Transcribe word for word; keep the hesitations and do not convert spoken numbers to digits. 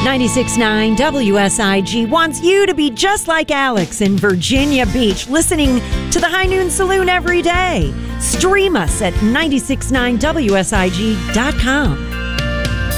ninety-six point nine W S I G wants you to be just like Alex in Virginia Beach, listening to the High Noon Saloon every day. Stream us at nine six nine W S I G dot com.